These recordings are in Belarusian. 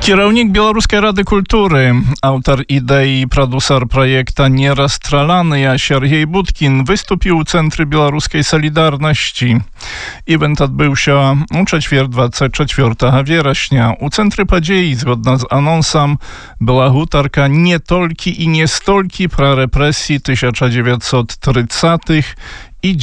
Kierownik Białoruskiej Rady Kultury, autor idei i producer projekta Nierozstrzelany Siergiej Budkin wystąpił w Centrum Białoruskiej Solidarności. Event odbył się u четверг 24 września. U Centrum Podziei, zgodnie z anonsem, była hutarka nie tolki i nie stolki pra represji 1930 i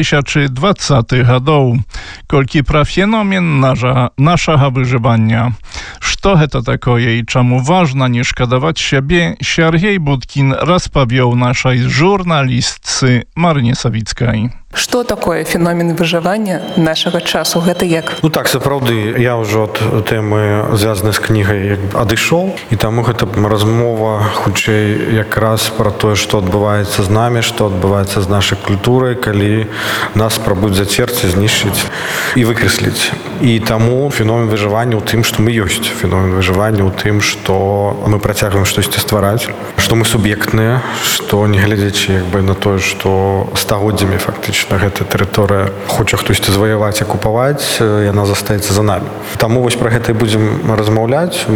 2020 годов. Колькі пра феномен нашага выжывання. Што гэта такое і чаму важна не шкадаваць сябе, Сергей Будкин распавёў нашай журналістцы Марыне Савіцкай. Што такое феномен выжывання нашага часу? Гэта як? Ну так, сапраўды, я ўжо ад тэмы, звязанай з кнігай, адышоў, і таму гэта размова хутчэй якраз пра тое, што адбываецца з намі, што адбываецца з нашай культурай, калі нас спрабуюць зацерці, знішчыць і выкрэсліць. І таму феномен выжывання ў тым, што мы ёсць. Феномен выжывання ў тым, што мы працягваем штосьці ствараць, што мы суб'ектныя, што не глядзячы на тое, што стагоддзямі фактычна гэта тэрыторыя хоча хтосьці заваяваць, акупаваць, яна застаецца за намі. Таму вось пра гэта і будзем размаўляць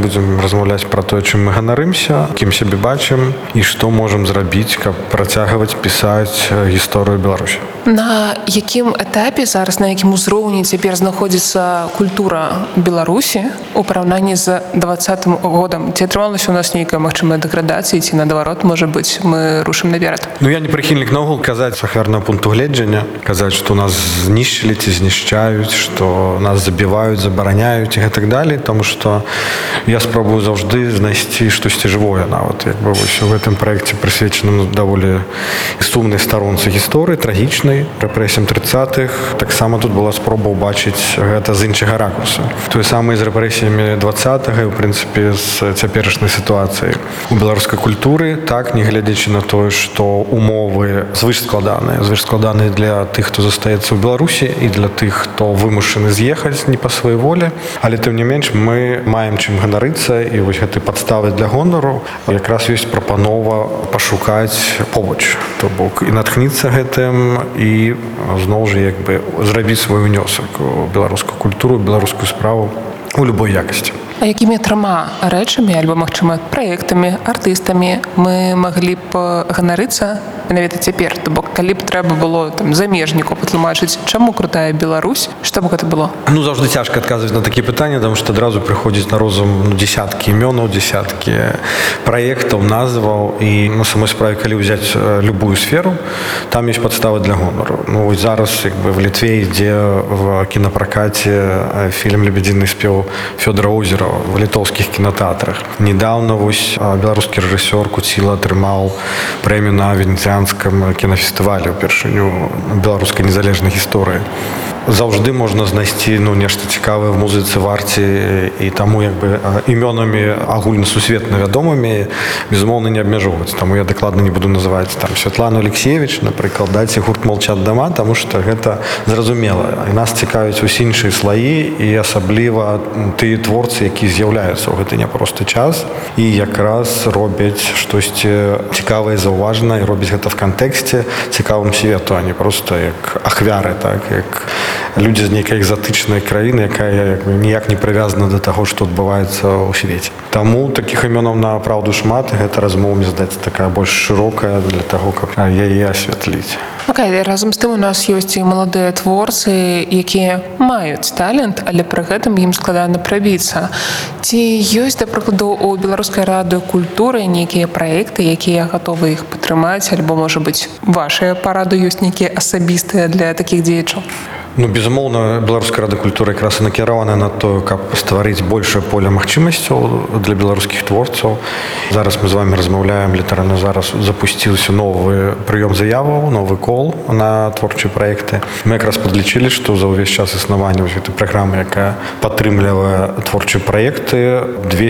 пра тое, чым мы ганарымся, кім сябе бачым і што можам зрабіць, каб працягваць пісаць гісторыю Беларусі. На якім этапе зараз, на якім узроўні цяпер знаходзіцца культура Беларусі у параўнанні з 2020 годам? Ці атрымалася у нас нейкая магчымая дэградацыя, ці наадварот, можа быць, мы рушым наперад? Ну, я не прыхільнік наогул казаць з ахвярнага пункту гледжання, казаць, што нас знішчылі ці знішчаюць, што нас забіваюць, забараняюць і гэтак далей, таму што я спрабую заўжды знайсці штосьці жывое нават. Вось у гэтым праекце прысвечаным даволі сумнай старонцы гісторыі, трагічнай, рэпрэсіям 30-х. Таксама тут была спроба ўбачыць гэта з іншага ракурса. Тое самае з рэпрэсіямі 20-га і, у прынцыпе, з цяперашняй сітуацыяй. У беларускай культуры, так, не глядзячы на тое, што умовы звышскладаныя для тых, хто застаецца ў Беларусі і для тых, хто вымушаны з'ехаць не па сваёй волі. Але, тым не менш, мы маем чым ганарыцца, і вось гэтай падставы для гонару якраз ёсць прапанова пашукаць побач. То бок і натхніцца гэтым, і зноў жа зрабіць свой унёсак у беларускую культуру, беларускую справу у любой якасці. А якімі трыма рэчамі, альбо, магчыма, праектамі, артыстамі мы маглі б ганарыцца менавіта цяпер? То бок, калі б трэба было замежніку патлумачыць, чаму крутая Беларусь, што б гэта было? Ну, заўжды цяжка адказваць на такія пытанні, таму што адразу прыходзіць на розум дзесяткі імёнаў, дзесяткі праектаў, назваў, і на самой справе, калі ўзяць любую сферу, там ёсць падставы для гонару. Ну, вось зараз в Літве ідзе в кінапракаце фільм «Лебедзіны спеў» Фёдора Озерова в літоўскіх кінотэатрах. Недаўна вось беларускі рэжысёр Куціла атрымаў прэмію на венецыянскім кінафестывалі ўпершыню беларускай незалежнай гісторыі. Заўжды можна знайсці нешта цікавае в музыцы, в арце, і таму імёнамі агульнасусветна вядомымі безумоўна не абмяжоўваць. Таму я дакладна не буду называць Святлану Алексеевич, напрыклад, дайце гурт «Молчат дома», таму што гэта зразумела. І нас цікавяць усе іншыя слаі, і асабліва тыя творцы, які з'яўляюцца ў гэты няпросты час і якраз робяць штосьці цікавае, заўважнае, і робяць гэта в кантэксце цікавым свету, а не проста як ахвяры, так, як людзі з нейкай экзатычнай краіны, якая ніяк не прывязана да таго, што адбываецца ў свеце. Таму такіх імёнаў направду шмат, і гэта размова, мне здаецца, такая больш шырокая для таго, каб яе асвятліць. Разам з тым у нас ёсць і маладыя творцы, якія маюць талент, але пры гэтым ім складана прабіцца. Ці ёсць, да прыкладу, у Беларускай рады культуры нейкія праекты, якія гатовы іх падтрымаць, альбо, можа быць, вашыя парады ёсць нейкія асабістыя для такіх дзеячаў? Ну, безумоўна, Беларуская рада культуры якраз і накіравана на тое, каб стварыць большае поле магчымасцяў для беларускіх творцаў. Зараз мы з вами размаўляем, літаральна зараз запусціўся новы прыём заяваў, новы кол на творчыя праекты. Мы якраз падлічылі, што за ўвесь час існавання гэтай праграмы, якая падтрымлівае творчыя праекты,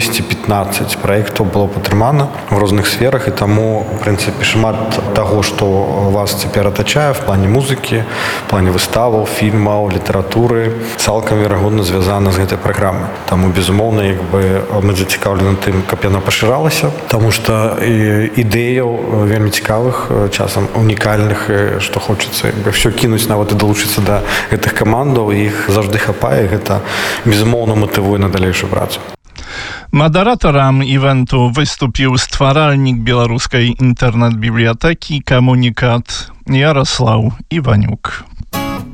215 праектаў было падтрымана в розных сферах, і таму, в прынцыпе, шмат таго, што вас цяпер атачае в плане музыкі, в плане выставаў, фільмаў, літаратуры, цалкам верагодна звязана з гэтай праграмай. Таму, безумоўна, мы зацікаўлены тым, каб яна пашыралася, таму што ідэяў вельмі цікавых, часам унікальных, што хочацца ўсё кінуць, нават і далучыцца да гэтых камандаў, іх заўжды хапае, гэта, безумоўна, матывуе на далейшую працу. Moderatorem eventu wystąpił stwaralnik białoruskiej internet-biblioteki Komunikat Jarosław Iwaniuk.